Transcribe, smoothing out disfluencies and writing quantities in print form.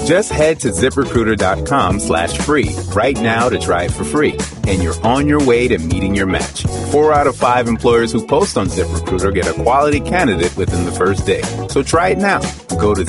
Just head to ZipRecruiter.com/free right now to try it for free, and you're on your way to meeting your match. 4 out of 5 employers who post on ZipRecruiter get a quality candidate within the first day. So try it now. Go to